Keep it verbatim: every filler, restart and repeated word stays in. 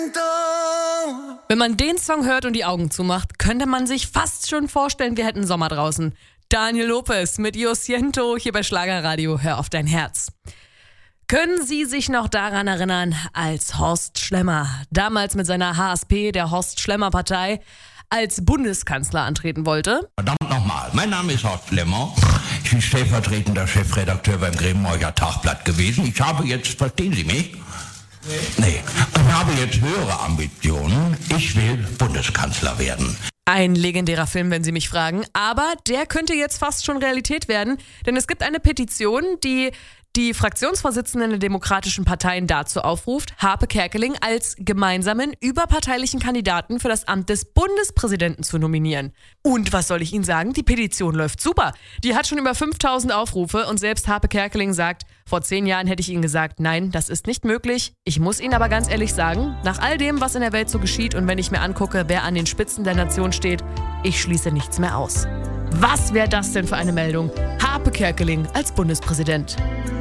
Wenn man den Song hört und die Augen zumacht, könnte man sich fast schon vorstellen, wir hätten Sommer draußen. Daniel Lopez mit Yo Siento hier bei Schlagerradio. Hör auf dein Herz. Können Sie sich noch daran erinnern, als Horst Schlemmer, damals mit seiner H S P, der Horst-Schlemmer-Partei, als Bundeskanzler antreten wollte? Verdammt nochmal, mein Name ist Horst Schlemmer. Ich bin stellvertretender Chefredakteur beim Grevenmacher Tagblatt gewesen. Ich habe jetzt, verstehen Sie mich? Nee. Nee. Ich habe jetzt höhere Ambitionen. Ich will Bundeskanzler werden. Ein legendärer Film, wenn Sie mich fragen. Aber der könnte jetzt fast schon Realität werden, denn es gibt eine Petition, die die Fraktionsvorsitzenden der demokratischen Parteien dazu aufruft, Harpe Kerkeling als gemeinsamen überparteilichen Kandidaten für das Amt des Bundespräsidenten zu nominieren. Und was soll ich Ihnen sagen? Die Petition läuft super. Die hat schon über fünftausend Aufrufe und selbst Harpe Kerkeling sagt, vor zehn Jahren hätte ich Ihnen gesagt, nein, das ist nicht möglich. Ich muss Ihnen aber ganz ehrlich sagen, nach all dem, was in der Welt so geschieht und wenn ich mir angucke, wer an den Spitzen der Nation steht, ich schließe nichts mehr aus. Was wäre das denn für eine Meldung? Harpe Kerkeling als Bundespräsident.